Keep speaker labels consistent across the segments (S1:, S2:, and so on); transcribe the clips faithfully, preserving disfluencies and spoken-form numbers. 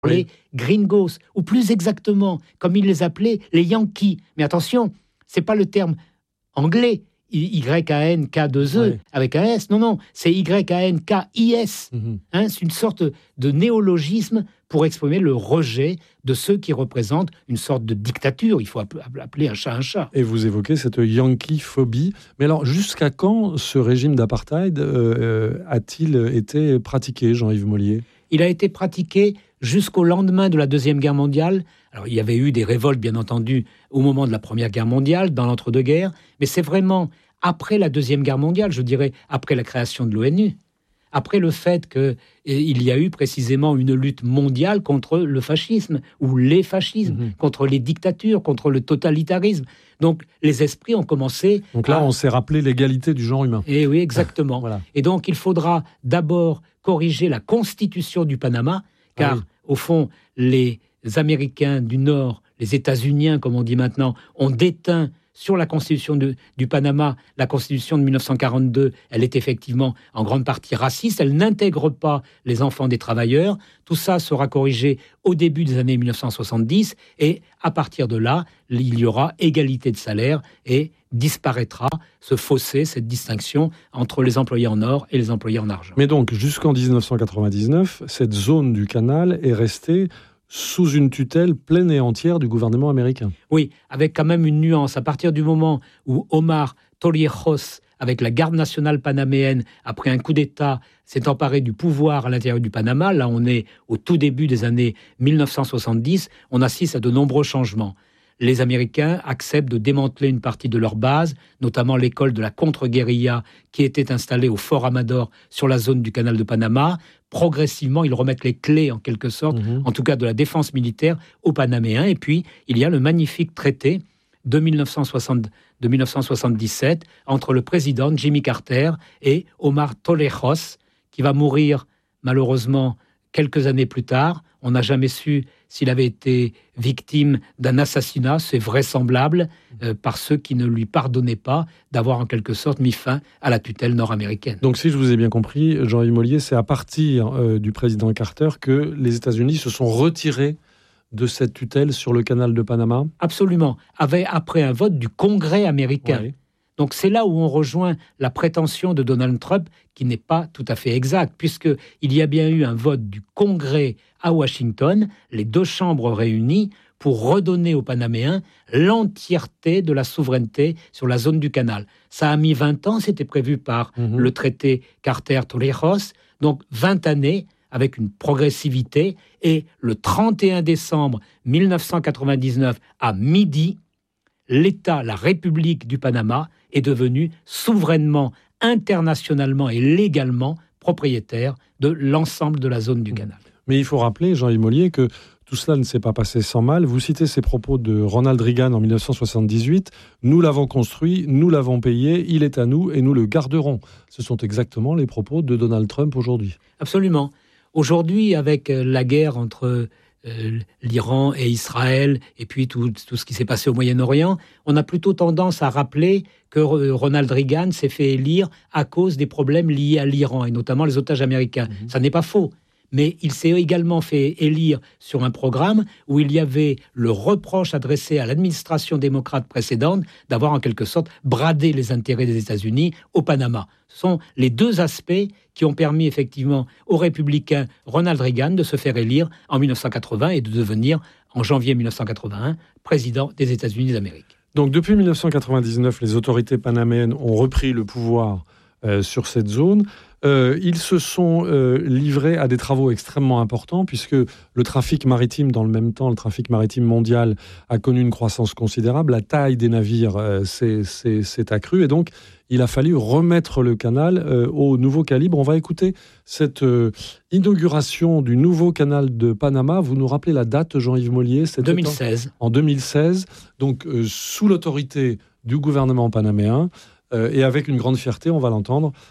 S1: Oui.
S2: Les gringos, ou plus exactement, comme ils les appelaient, les Yankees. Mais attention, c'est pas le terme anglais, Y A N K deux E,
S1: Oui.
S2: avec un S. Non, non, c'est Y A N K I S.
S1: Mhm.
S2: Hein, c'est une sorte de néologisme pour exprimer le rejet de ceux qui représentent une sorte de dictature. Il faut appeler un chat un chat.
S1: Et vous évoquez cette Yankee-phobie. Mais alors, jusqu'à quand ce régime d'apartheid euh, a-t-il été pratiqué, Jean-Yves Mollier ?
S2: Il a été pratiqué jusqu'au lendemain de la Deuxième Guerre mondiale. Alors, il y avait eu des révoltes, bien entendu, au moment de la Première Guerre mondiale, dans l'entre-deux-guerres, mais c'est vraiment après la Deuxième Guerre mondiale, je dirais, après la création de l'ONU, après le fait qu'il y a eu précisément une lutte mondiale contre le fascisme, ou les fascismes,
S1: Mmh.
S2: contre les dictatures, contre le totalitarisme. Donc, les esprits ont commencé...
S1: Donc là,
S2: à...
S1: on s'est rappelé l'égalité du genre humain.
S2: Et oui, exactement.
S1: Voilà.
S2: Et donc, il faudra d'abord corriger la constitution du Panama, car,
S1: Ah oui.
S2: au fond, les Américains du Nord, les États-Uniens, comme on dit maintenant, ont déteint sur la constitution de, du Panama, la constitution de mille neuf cent quarante-deux, elle est effectivement en grande partie raciste, elle n'intègre pas les enfants des travailleurs. Tout ça sera corrigé au début des années mille neuf cent soixante-dix, et à partir de là, il y aura égalité de salaire et disparaîtra ce fossé, cette distinction entre les employés en or et les employés en argent.
S1: Mais donc, jusqu'en dix-neuf cent quatre-vingt-dix-neuf, cette zone du canal est restée sous une tutelle pleine et entière du gouvernement américain.
S2: Oui, avec quand même une nuance. À partir du moment où Omar Torrijos, avec la garde nationale panaméenne, après un coup d'État, s'est emparé du pouvoir à l'intérieur du Panama, là on est au tout début des années mille neuf cent soixante-dix, on assiste à de nombreux changements. Les Américains acceptent de démanteler une partie de leur base, notamment l'école de la contre-guérilla qui était installée au Fort Amador sur la zone du canal de Panama. Progressivement, ils remettent les clés, en quelque sorte, mmh. en tout cas de la défense militaire, aux Panaméens. Et puis, il y a le magnifique traité de mille neuf cent soixante, de mille neuf cent soixante-dix-sept entre le président Jimmy Carter et Omar Torrijos, qui va mourir malheureusement quelques années plus tard. On n'a jamais su s'il avait été victime d'un assassinat, c'est vraisemblable, euh, par ceux qui ne lui pardonnaient pas d'avoir en quelque sorte mis fin à la tutelle nord-américaine.
S1: Donc si je vous ai bien compris, Jean-Yves Mollier, c'est à partir euh, du président Carter que les États-Unis se sont retirés de cette tutelle sur le canal de Panama ?
S2: Absolument, Avec, après un vote du Congrès américain.
S1: Oui.
S2: Donc c'est là où on rejoint la prétention de Donald Trump, qui n'est pas tout à fait exacte, puisqu'il y a bien eu un vote du Congrès à Washington, les deux chambres réunies, pour redonner aux Panaméens l'entièreté de la souveraineté sur la zone du canal. Ça a mis vingt ans, c'était prévu par mmh. le traité Carter-Torrijos, donc vingt années avec une progressivité, et le trente et un décembre mille neuf cent quatre-vingt-dix-neuf à midi, l'État, la République du Panama, est devenu souverainement, internationalement et légalement propriétaire de l'ensemble de la zone du canal.
S1: Mais il faut rappeler, Jean-Yves Mollier, que tout cela ne s'est pas passé sans mal. Vous citez ces propos de Ronald Reagan en mille neuf cent soixante-dix-huit. « Nous l'avons construit, nous l'avons payé, il est à nous et nous le garderons ». Ce sont exactement les propos de Donald Trump aujourd'hui.
S2: Absolument. Aujourd'hui, avec la guerre entre euh, l'Iran et Israël, et puis tout, tout ce qui s'est passé au Moyen-Orient, on a plutôt tendance à rappeler que Ronald Reagan s'est fait élire à cause des problèmes liés à l'Iran, et notamment les otages américains. Mmh. Ça n'est pas faux. Mais il s'est également fait élire sur un programme où il y avait le reproche adressé à l'administration démocrate précédente d'avoir en quelque sorte bradé les intérêts des États-Unis au Panama. Ce sont les deux aspects qui ont permis effectivement au républicain Ronald Reagan de se faire élire en mille neuf cent quatre-vingts et de devenir, en janvier mille neuf cent quatre-vingt-un, président des États-Unis d'Amérique.
S1: Donc depuis mille neuf cent quatre-vingt-dix-neuf, les autorités panaméennes ont repris le pouvoir euh, sur cette zone. Euh, ils se sont euh, livrés à des travaux extrêmement importants puisque le trafic maritime, dans le même temps, le trafic maritime mondial a connu une croissance considérable. La taille des navires euh, s'est, s'est, s'est accrue et donc il a fallu remettre le canal euh, au nouveau calibre. On va écouter cette euh, inauguration du nouveau canal de Panama. Vous nous rappelez la date, Jean-Yves Mollier ?
S2: deux mille seize.
S1: En deux mille seize, donc euh, sous l'autorité du gouvernement panaméen. Euh, et avec une grande fierté, on va l'entendre,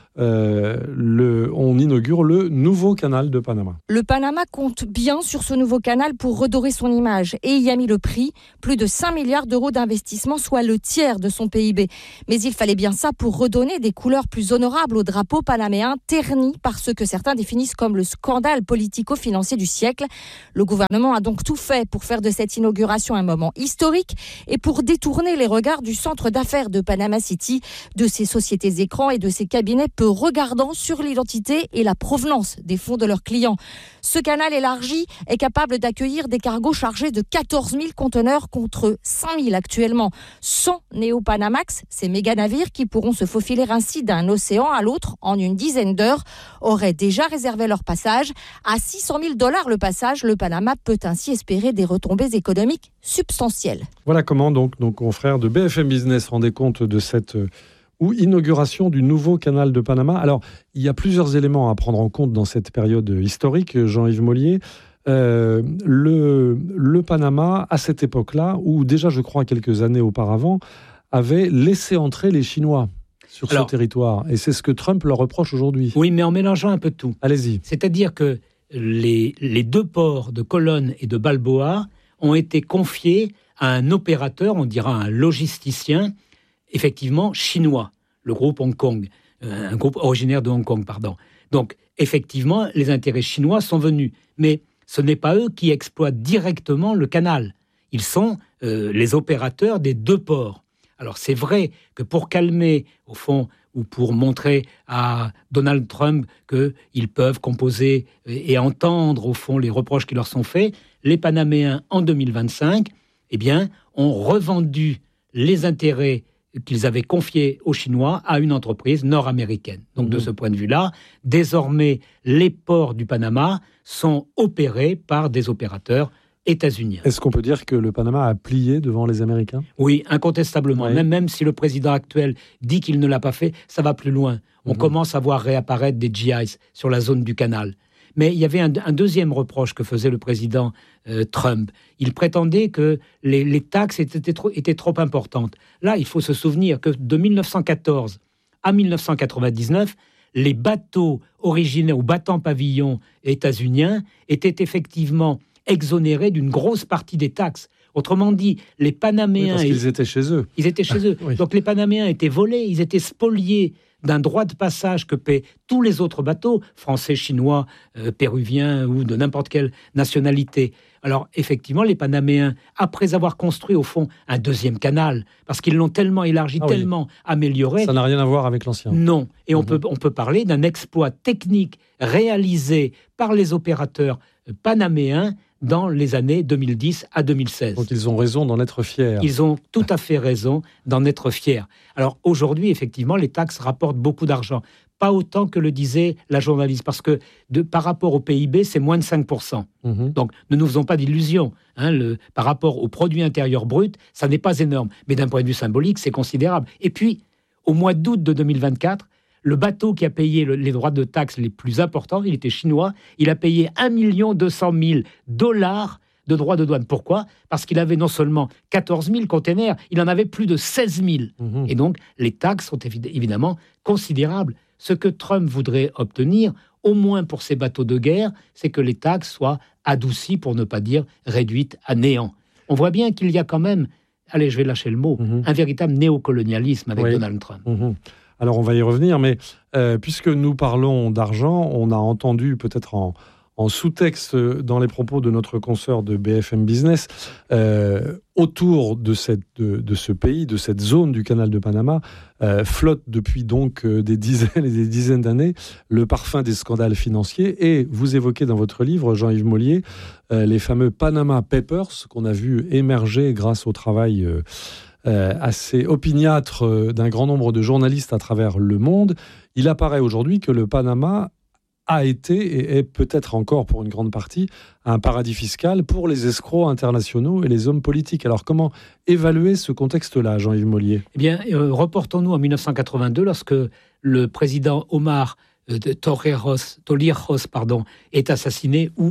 S1: euh, le, on inaugure le nouveau canal de Panama.
S3: Le Panama compte bien sur ce nouveau canal pour redorer son image et y a mis le prix, plus de cinq milliards d'euros d'investissement, soit le tiers de son P I B. Mais il fallait bien ça pour redonner des couleurs plus honorables au drapeau panaméen, terni par ce que certains définissent comme le scandale politico-financier du siècle. Le gouvernement a donc tout fait pour faire de cette inauguration un moment historique et pour détourner les regards du centre d'affaires de Panama City, de ses sociétés écrans et de ses cabinets peu regardants sur l'identité et la provenance des fonds de leurs clients. Ce canal élargi est capable d'accueillir des cargos chargés de quatorze mille conteneurs contre cinq mille actuellement. cent Néo-Panamax, ces méga navires qui pourront se faufiler ainsi d'un océan à l'autre en une dizaine d'heures, auraient déjà réservé leur passage. À six cent mille dollars le passage, le Panama peut ainsi espérer des retombées économiques substantielles.
S1: Voilà comment donc nos confrères de B F M Business rendaient compte de cette euh, ou inauguration du nouveau canal de Panama. Alors, il y a plusieurs éléments à prendre en compte dans cette période historique, Jean-Yves Mollier. Euh, le, le Panama, à cette époque-là, ou déjà, je crois, quelques années auparavant, avait laissé entrer les Chinois sur Alors, ce territoire. Et c'est ce que Trump leur reproche aujourd'hui.
S2: Oui, mais en mélangeant un peu tout.
S1: Allez-y.
S2: C'est-à-dire que les, les deux ports de Colón et de Balboa ont été confiés à un opérateur, on dira un logisticien, effectivement chinois, le groupe Hong Kong, un groupe originaire de Hong Kong, pardon. Donc, effectivement, les intérêts chinois sont venus. Mais ce n'est pas eux qui exploitent directement le canal. Ils sont euh, les opérateurs des deux ports. Alors, c'est vrai que pour calmer, au fond, ou pour montrer à Donald Trump qu'ils peuvent composer et entendre, au fond, les reproches qui leur sont faits, les Panaméens, en deux mille vingt-cinq, eh bien, ont revendu les intérêts qu'ils avaient confiés aux Chinois à une entreprise nord-américaine. Donc, mmh. de ce point de vue-là, désormais, les ports du Panama sont opérés par des opérateurs états-uniens.
S1: Est-ce qu'on peut dire que le Panama a plié devant les Américains ?
S2: Oui, incontestablement. Oui. Même, même si le président actuel dit qu'il ne l'a pas fait, ça va plus loin. On mmh. commence à voir réapparaître des G Is sur la zone du canal. Mais il y avait un, un deuxième reproche que faisait le président euh, Trump. Il prétendait que les, les taxes étaient, étaient, trop, étaient trop importantes. Là, il faut se souvenir que de mille neuf cent quatorze à mille neuf cent quatre-vingt-dix-neuf, les bateaux originaires ou battants pavillons états-uniens étaient effectivement exonérés d'une grosse partie des taxes. Autrement dit, les Panaméens... Oui,
S1: parce qu'ils étaient chez eux.
S2: Ils étaient chez eux. Oui. Donc les Panaméens étaient volés, ils étaient spoliés d'un droit de passage que paient tous les autres bateaux, français, chinois, euh, péruviens ou de n'importe quelle nationalité. Alors, effectivement, les Panaméens, après avoir construit, au fond, un deuxième canal, parce qu'ils l'ont tellement élargi, ah oui. tellement amélioré...
S1: Ça n'a rien à voir avec l'ancien.
S2: Non. Et mmh. on, peut, on peut parler d'un exploit technique réalisé par les opérateurs panaméens dans les années deux mille dix à deux mille seize.
S1: Donc ils ont raison d'en être fiers.
S2: Ils ont tout à fait raison d'en être fiers. Alors aujourd'hui, effectivement, les taxes rapportent beaucoup d'argent. Pas autant que le disait la journaliste, parce que de, par rapport au P I B, c'est moins de cinq pour cent. Mmh. Donc ne nous faisons pas d'illusions. Hein, le, par rapport au produit intérieur brut, ça n'est pas énorme. Mais d'un point de vue symbolique, c'est considérable. Et puis, au mois d'août de deux mille vingt-quatre, le bateau qui a payé le, les droits de taxes les plus importants, il était chinois, il a payé un million deux cent mille dollars de droits de douane. Pourquoi ? Parce qu'il avait non seulement quatorze mille containers, il en avait plus de seize mille. Mmh. Et donc, les taxes sont évidemment considérables. Ce que Trump voudrait obtenir, au moins pour ces bateaux de guerre, c'est que les taxes soient adoucies, pour ne pas dire réduites à néant. On voit bien qu'il y a quand même, allez, je vais lâcher le mot, mmh. un véritable néocolonialisme avec oui. Donald Trump.
S1: Mmh. Alors, on va y revenir, mais euh, puisque nous parlons d'argent, on a entendu peut-être en, en sous-texte dans les propos de notre consoeur de B F M Business, euh, autour de, cette, de, de ce pays, de cette zone du canal de Panama, euh, flotte depuis donc euh, des dizaines et des dizaines d'années le parfum des scandales financiers. Et vous évoquez dans votre livre, Jean-Yves Mollier, euh, les fameux Panama Papers qu'on a vu émerger grâce au travail... Euh, Euh, assez opiniâtre euh, d'un grand nombre de journalistes à travers le monde. Il apparaît aujourd'hui que le Panama a été et est peut-être encore pour une grande partie un paradis fiscal pour les escrocs internationaux et les hommes politiques. Alors comment évaluer ce contexte-là, Jean-Yves Mollier ?
S2: Eh bien, euh, reportons-nous en mille neuf cent quatre-vingt-deux lorsque le président Omar euh, de Torrijos, Torrijos pardon, est assassiné où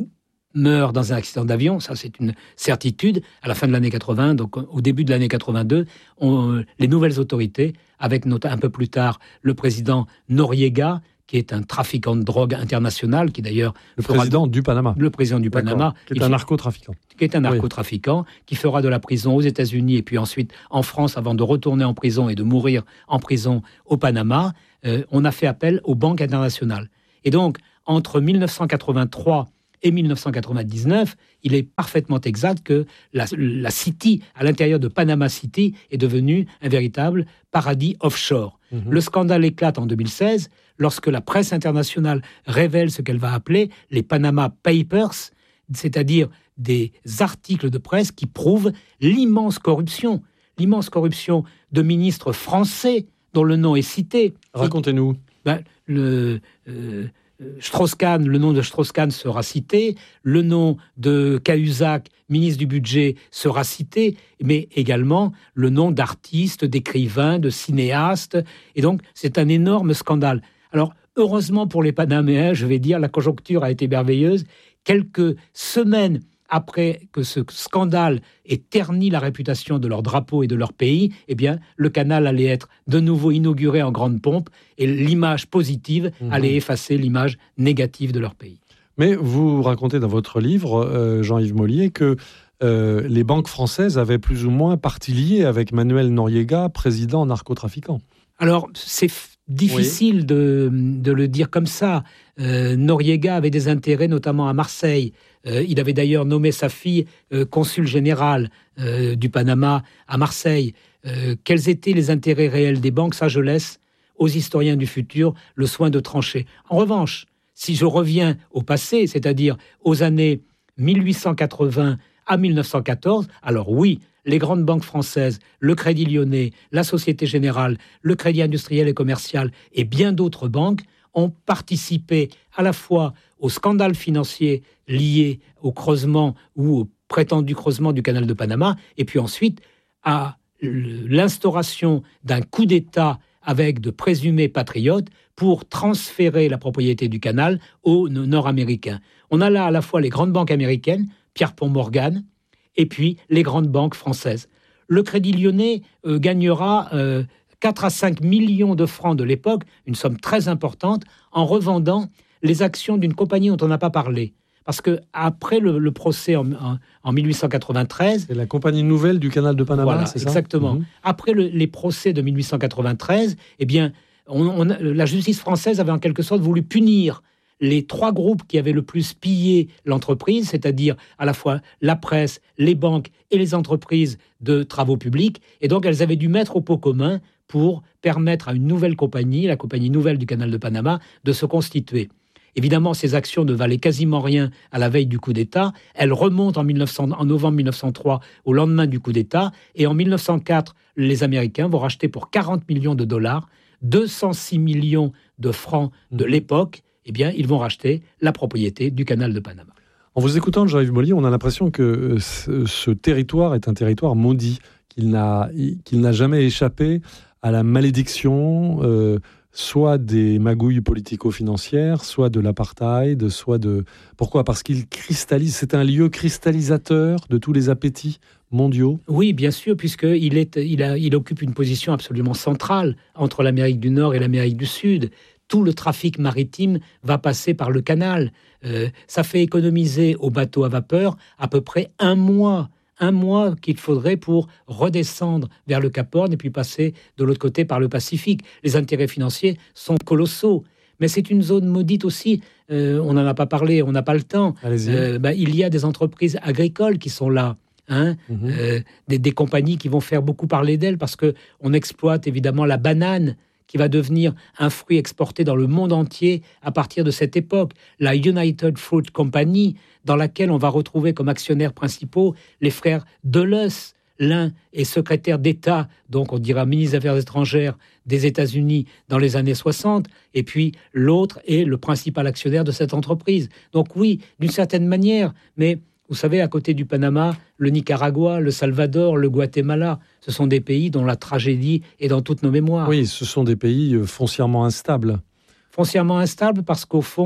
S2: meurt dans un accident d'avion, ça c'est une certitude, à la fin de l'année quatre-vingts, donc au début de l'année quatre-vingt-deux, on, les nouvelles autorités, avec un peu plus tard le président Noriega, qui est un trafiquant de drogue international, qui d'ailleurs...
S1: Le président du Panama.
S2: Le président du Panama.
S1: Qui est un narcotrafiquant.
S2: Qui est un narcotrafiquant, oui. Qui fera de la prison aux États-Unis et puis ensuite en France avant de retourner en prison et de mourir en prison au Panama. Euh, on a fait appel aux banques internationales. Et donc, entre dix-neuf cent quatre-vingt-trois et dix-neuf cent quatre-vingt-dix-neuf, il est parfaitement exact que la, la City, à l'intérieur de Panama City, est devenue un véritable paradis offshore. Mmh. Le scandale éclate en deux mille seize, lorsque la presse internationale révèle ce qu'elle va appeler les Panama Papers, c'est-à-dire des articles de presse qui prouvent l'immense corruption, l'immense corruption de ministres français dont le nom est cité.
S1: Racontez-nous.
S2: Ben, le... Euh, Strauss-Kahn, le nom de Strauss-Kahn sera cité, le nom de Cahuzac, ministre du Budget, sera cité, mais également le nom d'artistes, d'écrivains, de cinéastes. Et donc, c'est un énorme scandale. Alors, heureusement pour les Panaméens, je vais dire, la conjoncture a été merveilleuse. Quelques semaines après que ce scandale ait terni la réputation de leur drapeau et de leur pays, eh bien, le canal allait être de nouveau inauguré en grande pompe et l'image positive mmh. allait effacer l'image négative de leur pays.
S1: Mais vous racontez dans votre livre, euh, Jean-Yves Mollier, que euh, les banques françaises avaient plus ou moins partie liée avec Manuel Noriega, président narcotrafiquant.
S2: Alors, c'est f- difficile oui. de, de le dire comme ça. Euh, Noriega avait des intérêts, notamment à Marseille. Euh, il avait d'ailleurs nommé sa fille euh, consul général euh, du Panama à Marseille. Euh, quels étaient les intérêts réels des banques ? Ça, je laisse aux historiens du futur le soin de trancher. En revanche, si je reviens au passé, c'est-à-dire aux années mille huit cent quatre-vingts à mille neuf cent quatorze, alors oui, les grandes banques françaises, le Crédit Lyonnais, la Société Générale, le Crédit Industriel et Commercial et bien d'autres banques ont participé à la fois au scandale financier lié au creusement ou au prétendu creusement du canal de Panama, et puis ensuite à l'instauration d'un coup d'État avec de présumés patriotes pour transférer la propriété du canal aux Nord-Américains. On a là à la fois les grandes banques américaines, Pierre-Pont Morgan, et puis les grandes banques françaises. Le Crédit Lyonnais euh, gagnera euh, quatre à cinq millions de francs de l'époque, une somme très importante, en revendant les actions d'une compagnie dont on n'a pas parlé. Parce qu'après le, le procès en, en, en mille huit cent quatre-vingt-treize...
S1: C'est la compagnie nouvelle du canal de Panama,
S2: voilà,
S1: c'est ça ?
S2: Exactement.
S1: Mmh.
S2: Après le, les procès de mille huit cent quatre-vingt-treize, eh bien, on, on, la justice française avait en quelque sorte voulu punir les trois groupes qui avaient le plus pillé l'entreprise, c'est-à-dire à la fois la presse, les banques et les entreprises de travaux publics. Et donc, elles avaient dû mettre au pot commun pour permettre à une nouvelle compagnie, la compagnie nouvelle du canal de Panama, de se constituer. Évidemment, ces actions ne valaient quasiment rien à la veille du coup d'État. Elles remontent en, mille neuf cents, en novembre mille neuf cent trois, au lendemain du coup d'État. Et en mille neuf cent quatre, les Américains vont racheter pour quarante millions de dollars, deux cent six millions de francs de l'époque, eh bien, ils vont racheter la propriété du canal de Panama.
S1: En vous écoutant, Jean-Yves Mollier, on a l'impression que ce, ce territoire est un territoire maudit, qu'il n'a, qu'il n'a jamais échappé à la malédiction, euh, soit des magouilles politico-financières, soit de l'apartheid, soit de... Pourquoi ? Parce qu'il cristallise, c'est un lieu cristallisateur de tous les appétits mondiaux.
S2: Oui, bien sûr, puisqu'il est, il a, il occupe une position absolument centrale entre l'Amérique du Nord et l'Amérique du Sud. Tout le trafic maritime va passer par le canal. Euh, ça fait économiser aux bateaux à vapeur à peu près un mois. Un mois qu'il faudrait pour redescendre vers le Cap Horn et puis passer de l'autre côté par le Pacifique. Les intérêts financiers sont colossaux. Mais c'est une zone maudite aussi. Euh, on n'en a pas parlé, on n'a pas le temps. Euh, bah, il y a des entreprises agricoles qui sont là. Hein, mmh. euh, des, des compagnies qui vont faire beaucoup parler d'elles parce qu'on exploite évidemment la banane qui va devenir un fruit exporté dans le monde entier à partir de cette époque. La United Fruit Company, dans laquelle on va retrouver comme actionnaires principaux les frères Dulles. L'un est secrétaire d'État, donc on dira ministre des Affaires étrangères des États-Unis dans les années soixante, et puis l'autre est le principal actionnaire de cette entreprise. Donc oui, d'une certaine manière, mais... Vous savez, à côté du Panama, le Nicaragua, le Salvador, le Guatemala, ce sont des pays dont la tragédie est dans toutes nos mémoires.
S1: Oui, ce sont des pays foncièrement instables.
S2: Foncièrement instables parce qu'au fond,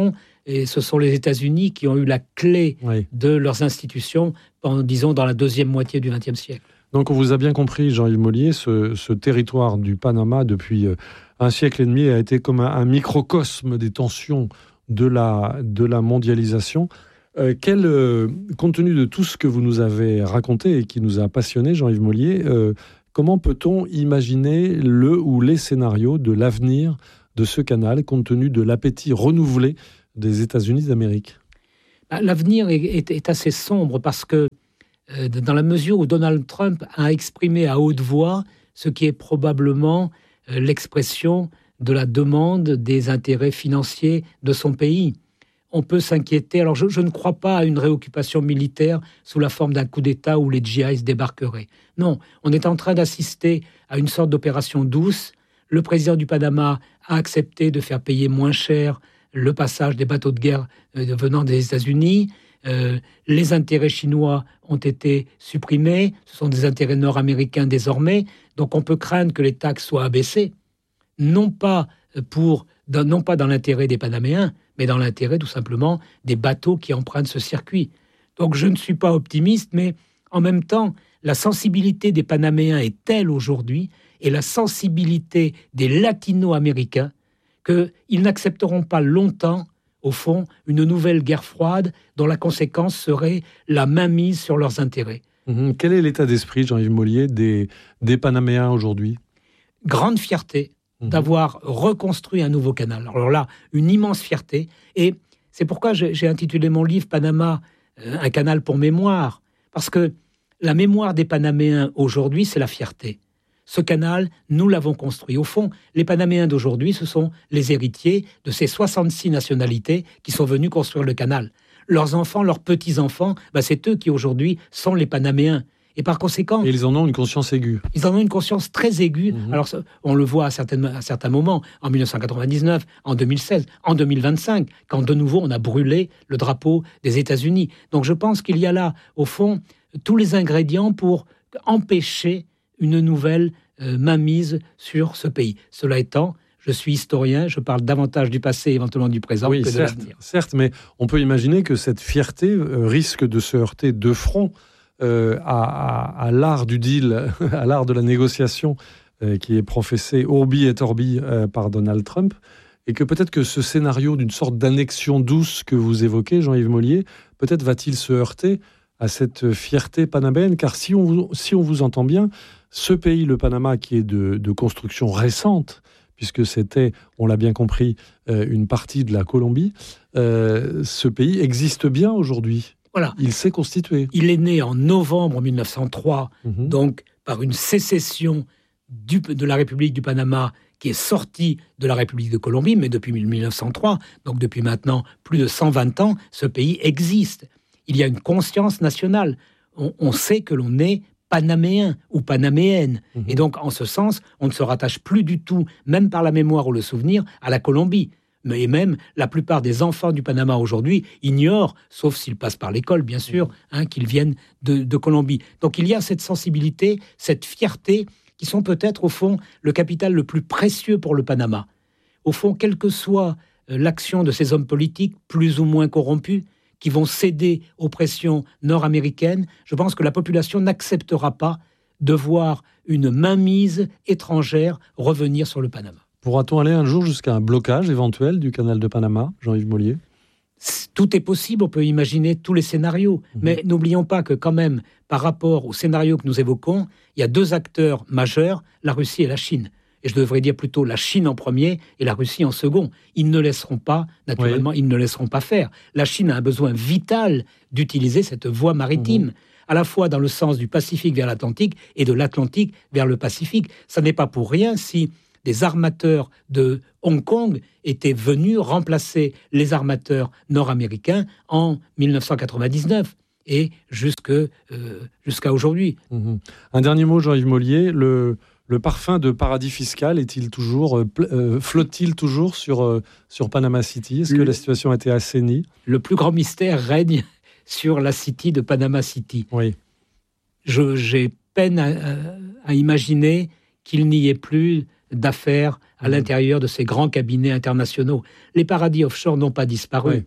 S2: et ce sont les États-Unis qui ont eu la clé oui. de leurs institutions, en, disons, dans la deuxième moitié du vingtième siècle.
S1: Donc on vous a bien compris, Jean-Yves Mollier, ce, ce territoire du Panama, depuis un siècle et demi, a été comme un, un microcosme des tensions de la, de la mondialisation. Euh, quel, euh, compte tenu de tout ce que vous nous avez raconté et qui nous a passionnés, Jean-Yves Mollier, euh, comment peut-on imaginer le ou les scénarios de l'avenir de ce canal, compte tenu de l'appétit renouvelé des États-Unis d'Amérique ?
S2: L'avenir est, est, est assez sombre parce que euh, dans la mesure où Donald Trump a exprimé à haute voix ce qui est probablement euh, l'expression de la demande des intérêts financiers de son pays, on peut s'inquiéter. Alors je, je ne crois pas à une réoccupation militaire sous la forme d'un coup d'État où les G Is débarqueraient. Non, on est en train d'assister à une sorte d'opération douce. Le président du Panama a accepté de faire payer moins cher le passage des bateaux de guerre euh, venant des États-Unis. Euh, les intérêts chinois ont été supprimés. Ce sont des intérêts nord-américains désormais. Donc on peut craindre que les taxes soient abaissées, non pas, pour, dans, non pas dans l'intérêt des Panaméens, mais dans l'intérêt tout simplement des bateaux qui empruntent ce circuit. Donc je ne suis pas optimiste, mais en même temps, la sensibilité des Panaméens est telle aujourd'hui, et la sensibilité des Latino-Américains, qu'ils n'accepteront pas longtemps, au fond, une nouvelle guerre froide dont la conséquence serait la mainmise sur leurs intérêts.
S1: Mmh. Quel est l'état d'esprit, Jean-Yves Mollier, des, des Panaméens aujourd'hui ?
S2: Grande fierté mmh. d'avoir reconstruit un nouveau canal. Alors là, une immense fierté. Et c'est pourquoi j'ai, j'ai intitulé mon livre « Panama, euh, un canal pour mémoire ». Parce que la mémoire des Panaméens aujourd'hui, c'est la fierté. Ce canal, nous l'avons construit. Au fond, les Panaméens d'aujourd'hui, ce sont les héritiers de ces soixante-six nationalités qui sont venus construire le canal. Leurs enfants, leurs petits-enfants, bah c'est eux qui aujourd'hui sont les Panaméens. Et par conséquent...
S1: Et ils en ont une conscience aiguë.
S2: Ils en ont une conscience très aiguë. Mmh. Alors, on le voit à, certaines, à certains moments, en dix-neuf cent quatre-vingt-dix-neuf, en deux mille seize, en deux mille vingt-cinq, quand de nouveau on a brûlé le drapeau des États-Unis. Donc je pense qu'il y a là, au fond, tous les ingrédients pour empêcher une nouvelle euh, mainmise sur ce pays. Cela étant, je suis historien, je parle davantage du passé, éventuellement du présent,
S1: oui,
S2: que de
S1: certes,
S2: l'avenir.
S1: Certes, mais on peut imaginer que cette fierté euh, risque de se heurter de front euh, à, à, à l'art du deal, à l'art de la négociation euh, qui est professé orbi et orbi euh, par Donald Trump, et que peut-être que ce scénario d'une sorte d'annexion douce que vous évoquez, Jean-Yves Mollier, peut-être va-t-il se heurter à cette fierté panaméenne, car si on vous, si on vous entend bien, ce pays, le Panama, qui est de, de construction récente, puisque c'était, on l'a bien compris, euh, une partie de la Colombie, euh, ce pays existe bien aujourd'hui.
S2: Voilà.
S1: Il s'est constitué.
S2: Il est né en novembre mille neuf cent trois,
S1: mmh.
S2: donc par une sécession du, de la République du Panama qui est sortie de la République de Colombie, mais depuis mille neuf cent trois, donc depuis maintenant plus de cent vingt ans, ce pays existe. Il y a une conscience nationale. On, on sait que l'on est panaméen ou panaméenne. Mmh. Et donc, en ce sens, on ne se rattache plus du tout, même par la mémoire ou le souvenir, à la Colombie. Mais même, la plupart des enfants du Panama aujourd'hui ignorent, sauf s'ils passent par l'école, bien sûr, hein, qu'ils viennent de, de Colombie. Donc, il y a cette sensibilité, cette fierté, qui sont peut-être, au fond, le capital le plus précieux pour le Panama. Au fond, quelle que soit l'action de ces hommes politiques, plus ou moins corrompus, qui vont céder aux pressions nord-américaines, je pense que la population n'acceptera pas de voir une mainmise étrangère revenir sur le Panama.
S1: Pourra-t-on aller un jour jusqu'à un blocage éventuel du canal de Panama, Jean-Yves Mollier ?
S2: Tout est possible, on peut imaginer tous les scénarios. Mmh. Mais n'oublions pas que quand même, par rapport au scénario que nous évoquons, il y a deux acteurs majeurs, la Russie et la Chine. Et je devrais dire plutôt la Chine en premier et la Russie en second. Ils ne laisseront pas, naturellement, oui. ils ne laisseront pas faire. La Chine a un besoin vital d'utiliser cette voie maritime, mmh. à la fois dans le sens du Pacifique vers l'Atlantique et de l'Atlantique vers le Pacifique. Ça n'est pas pour rien si des armateurs de Hong Kong étaient venus remplacer les armateurs nord-américains en mille neuf cent quatre-vingt-dix-neuf et jusque, euh, jusqu'à aujourd'hui.
S1: Mmh. Un dernier mot, Jean-Yves Mollier, le... Le parfum de paradis fiscal est-il toujours, euh, euh, flotte-t-il toujours sur, euh, sur Panama City ? Est-ce que le, la situation a été assainie ?
S2: Le plus grand mystère règne sur la city de Panama City.
S1: Oui.
S2: Je, j'ai peine à, à imaginer qu'il n'y ait plus d'affaires à mmh. l'intérieur de ces grands cabinets internationaux. Les paradis offshore n'ont pas disparu. Oui.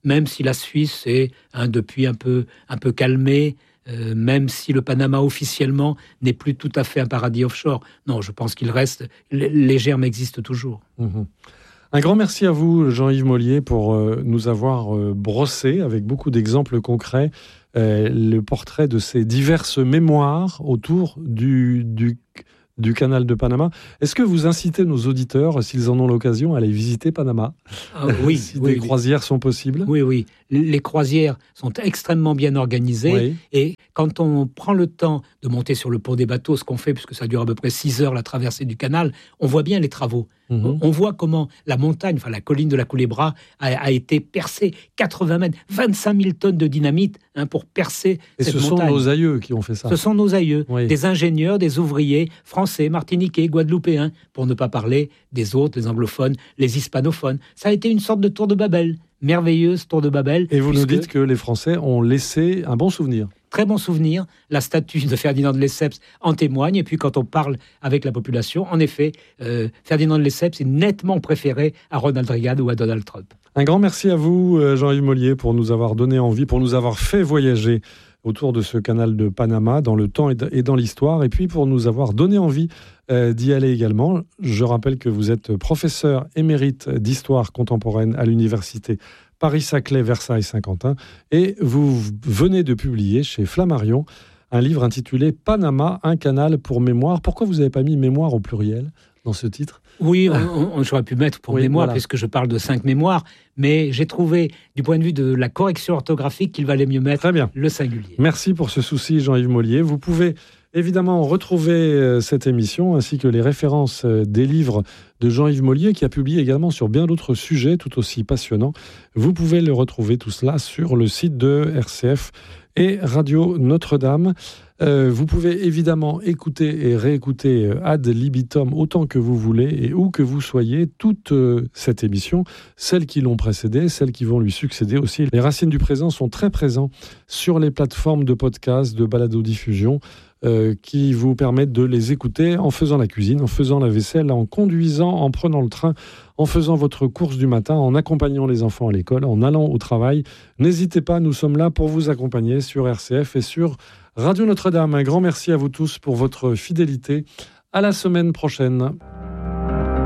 S2: même si la Suisse est hein, depuis un peu, un peu calmée, euh, même si le Panama officiellement n'est plus tout à fait un paradis offshore. Non, je pense qu'il reste, les germes existent toujours.
S1: Mmh. Un grand merci à vous, Jean-Yves Mollier, pour euh, nous avoir euh, brossé, avec beaucoup d'exemples concrets, euh, le portrait de ces diverses mémoires autour du, du, du canal de Panama. Est-ce que vous incitez nos auditeurs, s'ils en ont l'occasion, à aller visiter Panama ?
S2: Ah, oui,
S1: si
S2: oui,
S1: des
S2: oui.
S1: croisières sont possibles ?
S2: Oui, oui. Les croisières sont extrêmement bien organisées.
S1: Oui.
S2: Et quand on prend le temps de monter sur le pont des bateaux, ce qu'on fait, puisque ça dure à peu près six heures la traversée du canal, on voit bien les travaux. Mmh. On voit comment la montagne, enfin la colline de la Culebra a, a été percée quatre-vingts mètres, vingt-cinq mille tonnes de dynamite hein, pour percer
S1: Et
S2: cette
S1: ce
S2: montagne.
S1: sont nos aïeux qui ont fait ça.
S2: Ce sont nos aïeux,
S1: oui.
S2: des ingénieurs, des ouvriers français, martiniquais, guadeloupéens, pour ne pas parler des autres, les anglophones, les hispanophones. Ça a été une sorte de tour de Babel, merveilleuse tour de Babel.
S1: Et vous nous dites que les Français ont laissé un bon souvenir.
S2: Très bon souvenir. La statue de Ferdinand de Lesseps en témoigne. Et puis, quand on parle avec la population, en effet, euh, Ferdinand de Lesseps est nettement préféré à Ronald Reagan ou à Donald Trump.
S1: Un grand merci à vous, Jean-Yves Mollier, pour nous avoir donné envie, pour nous avoir fait voyager autour de ce canal de Panama, dans le temps et dans l'histoire, et puis pour nous avoir donné envie euh, d'y aller également. Je rappelle que vous êtes professeur émérite d'histoire contemporaine à l'université Paris-Saclay, Versailles-Saint-Quentin, et vous venez de publier chez Flammarion un livre intitulé « Panama, un canal pour mémoire ». Pourquoi vous n'avez pas mis « mémoire » au pluriel dans ce titre ?
S2: Oui, on, on, j'aurais pu mettre pour
S1: oui,
S2: mémoire,
S1: voilà.
S2: puisque je parle de cinq mémoires, mais j'ai trouvé, du point de vue de la correction orthographique, qu'il valait mieux mettre
S1: Très bien.
S2: le singulier.
S1: Merci pour ce souci, Jean-Yves Mollier. Vous pouvez évidemment retrouver euh, cette émission, ainsi que les références euh, des livres de Jean-Yves Mollier, qui a publié également sur bien d'autres sujets, tout aussi passionnants. Vous pouvez le retrouver tout cela sur le site de R C F et Radio Notre-Dame. Euh, vous pouvez évidemment écouter et réécouter euh, Ad Libitum autant que vous voulez et où que vous soyez, toute euh, cette émission, celles qui l'ont précédée, celles qui vont lui succéder aussi. Les Racines du Présent sont très présents sur les plateformes de podcast, de balado-diffusion, euh, qui vous permettent de les écouter en faisant la cuisine, en faisant la vaisselle, en conduisant, en prenant le train, en faisant votre course du matin, en accompagnant les enfants à l'école, en allant au travail. N'hésitez pas, nous sommes là pour vous accompagner sur R C F et sur Radio Notre-Dame. Un grand merci à vous tous pour votre fidélité. À la semaine prochaine.